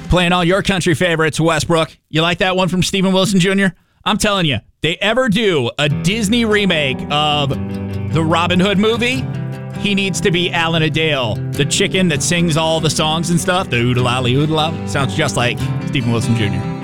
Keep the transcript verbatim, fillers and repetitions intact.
Playing all your country favorites, Westbrook. You like that one from Stephen Wilson Junior? I'm telling you, they ever do a Disney remake of the Robin Hood movie, he needs to be Alan Adale, the chicken that sings all the songs and stuff. The oodalali oodalali. Sounds just like Stephen Wilson Junior